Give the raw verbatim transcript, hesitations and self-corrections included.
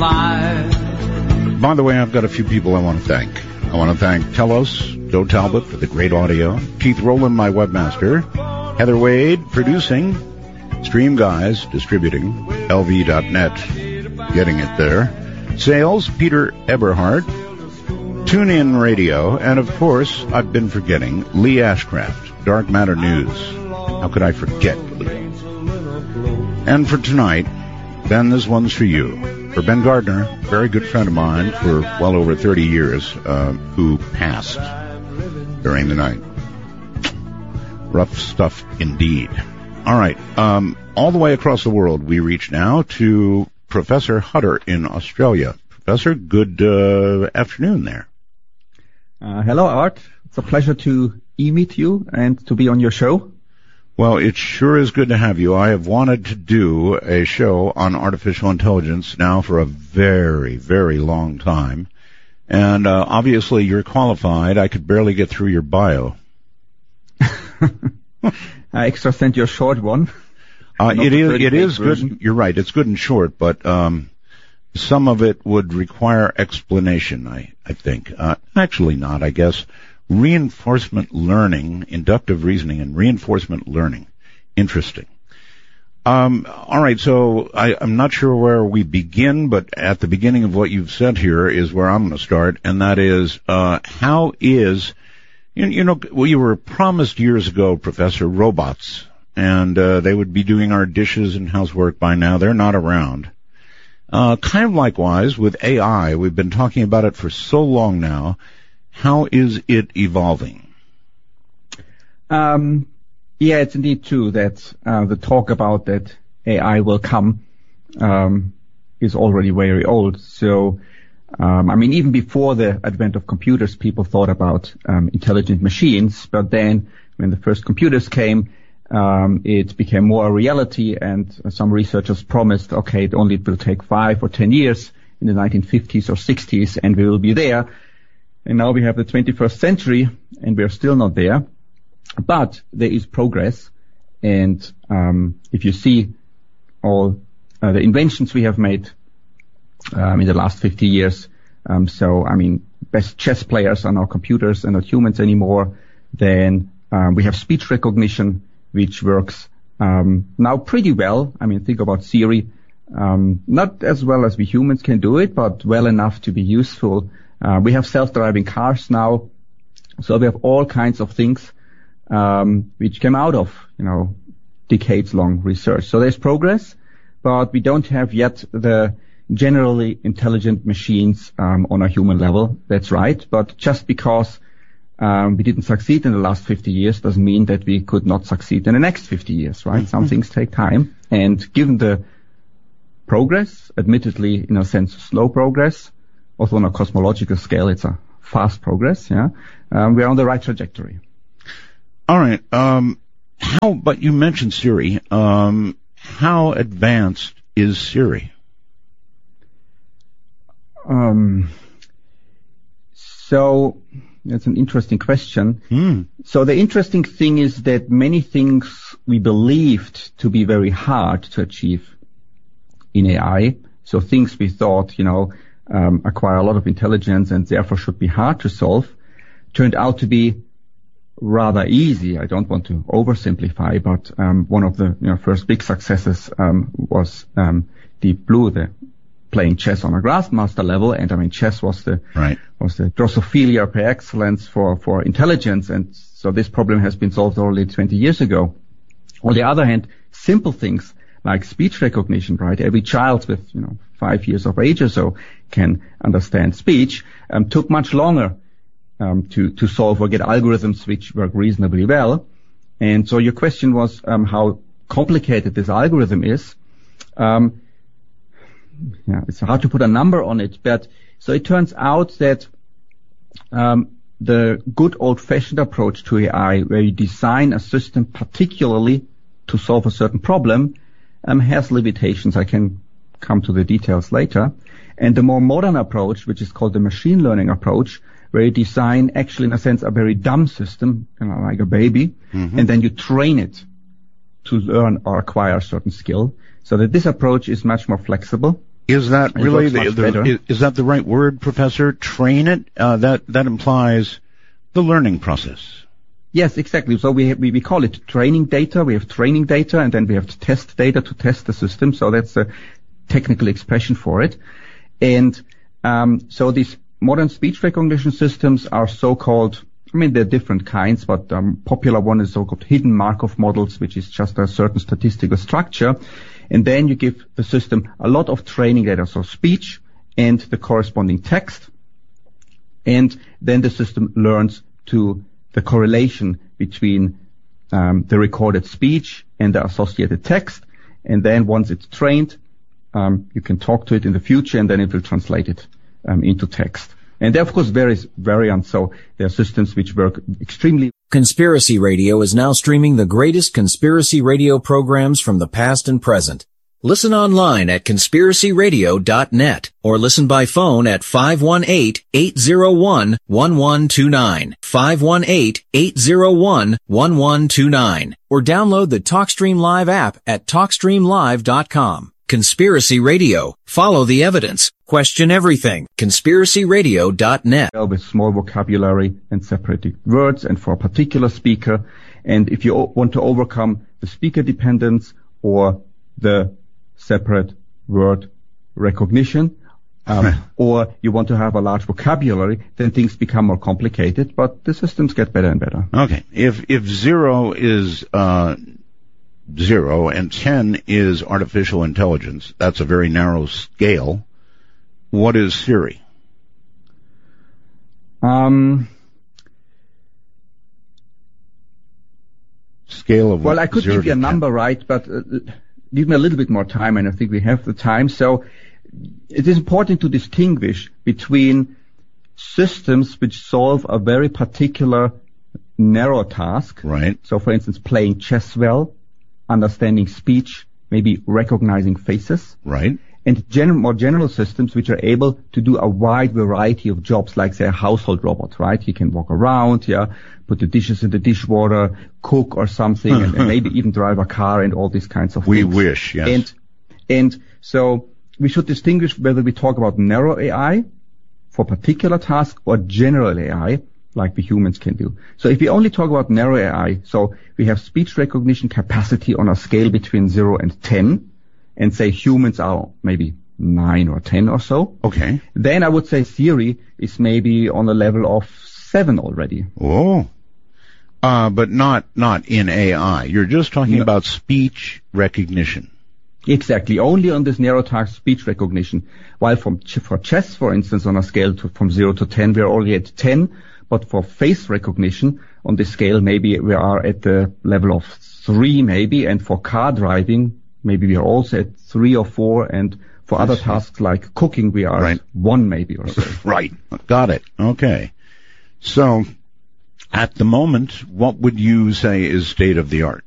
fire. By the way, I've got a few people I want to thank. I want to thank Telos, Joe Talbot for the great audio, Keith Rowland, my webmaster, Heather Wade, producing, Stream Guys, distributing, L V dot net, getting it there, sales, Peter Eberhardt, TuneIn Radio, and of course, I've been forgetting, Lee Ashcraft, Dark Matter News. How could I forget Lee? And for tonight, Ben, this one's for you. For Ben Gardner, very good friend of mine for well over thirty years, uh, who passed during the night. Rough stuff indeed. All right. Um, all the way across the world, we reach now to Professor Hutter in Australia. Professor, good uh, afternoon there. Uh, hello, Art. It's a pleasure to e-meet you and to be on your show. Well, it sure is good to have you. I have wanted to do a show on artificial intelligence now for a very, very long time. And uh, obviously you're qualified. I could barely get through your bio. I extra sent you a short one. Uh, it is, it is good. You're right. It's good and short, but um, some of it would require explanation, I, I think. Uh, actually not, I guess. Reinforcement learning, inductive reasoning, and reinforcement learning. Interesting. Um, all right, so I, I'm not sure where we begin, but at the beginning of what you've said here is where I'm going to start, and that is, uh, how is, you, you know, well, you were promised years ago, Professor, robots, and uh, they would be doing our dishes and housework by now. They're not around. Uh, kind of likewise with A I. We've been talking about it for so long now. How is it evolving? Um, yeah, it's indeed true that uh, the talk about that A I will come um, is already very old. So, um, I mean, even before the advent of computers, people thought about um, intelligent machines. But then, when the first computers came, um, it became more a reality. And uh, some researchers promised, okay, it only will take five or ten years in the nineteen fifties or sixties, and we will be there. And now we have the twenty-first century, and we are still not there. But there is progress. And um, if you see all uh, the inventions we have made um, in the last fifty years, um, so, I mean, best chess players are now computers and not humans anymore. Then um, we have speech recognition, which works um, now pretty well. I mean, think about Siri. Um, not as well as we humans can do it, but well enough to be useful. Uh, we have self-driving cars now, so we have all kinds of things um, which came out of, you know, decades-long research. So there's progress, but we don't have yet the generally intelligent machines um, on a human level. That's right. But just because um, we didn't succeed in the last fifty years doesn't mean that we could not succeed in the next fifty years, right? Mm-hmm. Some things take time, and given the progress, admittedly, in a sense, slow progress. Also on a cosmological scale, it's a fast progress, yeah. Um, we're on the right trajectory. All right. Um, how, but you mentioned Siri. Um, how advanced is Siri? Um, so, that's an interesting question. Hmm. So the interesting thing is that many things we believed to be very hard to achieve in A I, so things we thought, you know, Um, acquire a lot of intelligence and therefore should be hard to solve, turned out to be rather easy. I don't want to oversimplify, but um, one of the you know, first big successes um, was um, Deep Blue, the playing chess on a Grandmaster level. And I mean, chess was the right. was the Drosophila par excellence for for intelligence, and so this problem has been solved already twenty years ago. On the other hand, simple things like speech recognition, right? Every child with you know five years of age or so can understand speech, um, took much longer um, to, to solve or get algorithms which work reasonably well. And so your question was um, how complicated this algorithm is. Um, yeah, it's hard to put a number on it, but so it turns out that um, the good old-fashioned approach to A I, where you design a system particularly to solve a certain problem, um, has limitations. I can come to the details later. And the more modern approach, which is called the machine learning approach, where you design actually in a sense a very dumb system, you know, like a baby, mm-hmm. and then you train it to learn or acquire a certain skill, so that this approach is much more flexible Is that It really works the, much the better. is, is that the right word, Professor? Train it? Uh, that that implies the learning process. Yes, exactly. So we, have, we we call it training data. We have training data, and then we have test data to test the system. So that's a technical expression for it. And um, so these modern speech recognition systems are so-called, I mean, there are different kinds, but um, popular one is so-called hidden Markov models, which is just a certain statistical structure. And then you give the system a lot of training data, so speech and the corresponding text. And then the system learns to the correlation between um, the recorded speech and the associated text. And then once it's trained, um, you can talk to it in the future, and then it will translate it um, into text. And there, of course, various variants. So there are systems which work extremely. Conspiracy Radio is now streaming the greatest conspiracy radio programs from the past and present. Listen online at conspiracy radio dot net or listen by phone at five one eight, eight zero one, one one two nine, five one eight, eight zero one, one one two nine, or download the TalkStream Live app at talk stream live dot com. Conspiracy Radio. Follow the evidence. Question everything. conspiracy radio dot net. With small vocabulary and separated words and for a particular speaker. And if you o- want to overcome the speaker dependence or the separate word recognition, um, or you want to have a large vocabulary, then things become more complicated, but the systems get better and better. Okay. If if zero is uh, zero and ten is artificial intelligence, that's a very narrow scale. What is Siri? Um, Scale of well, I could zero give you a to ten. number, right, but uh, give me a little bit more time, and I think we have the time. So it is important to distinguish between systems which solve a very particular narrow task. Right. So, for instance, playing chess well, understanding speech, maybe recognizing faces. Right. And gen- more general systems which are able to do a wide variety of jobs, like, say, a household robot, right? He can walk around, yeah, put the dishes in the dishwater, cook or something, and, and maybe even drive a car and all these kinds of We things. wish, yes. And, and so we should distinguish whether we talk about narrow A I for particular tasks or general A I, like the humans can do. So if we only talk about narrow A I, so we have speech recognition capacity on a scale between zero and ten, and say humans are maybe nine or ten or so. Okay. Then I would say Siri is maybe on a level of seven already. Oh. Uh, but not, not in A I. You're just talking No. about speech recognition. Exactly. Only on this narrow task speech recognition. While from ch- for chess, for instance, on a scale to, from zero to ten, we are already at ten. But for face recognition on this scale, maybe we are at the level of three, maybe. And for car driving, maybe we are also at three or four. And for other tasks like cooking, we are Right. at one, maybe, or so. Right. Got it. Okay. So, at the moment, what would you say is state of the art?